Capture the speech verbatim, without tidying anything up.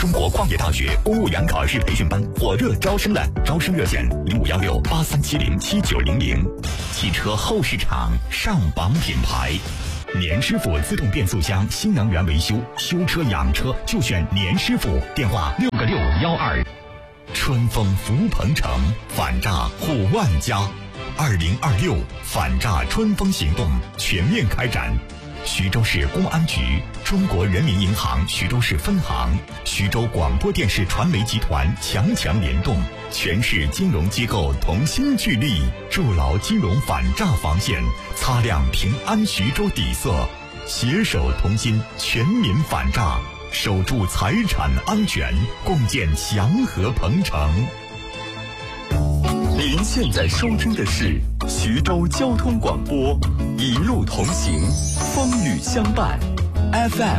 中国矿业大学公务员考试培训班火热招生了，招生热线零五幺六八三七零七九零零。汽车后市场上榜品牌，年师傅自动变速箱新能源维修，修车养车就选年师傅，电话六个六幺二。春风福鹏城，反诈护万家。二零二六反诈春风行动全面开展。徐州市公安局、中国人民银行徐州市分行、徐州广播电视传媒集团强强联动，全市金融机构同心聚力，筑牢金融反诈防线，擦亮平安徐州底色，携手同心，全民反诈，守住财产安全，共建祥和鹏城。 您现在收听的是徐州交通广播，一路同行，风雨相伴 ，F M。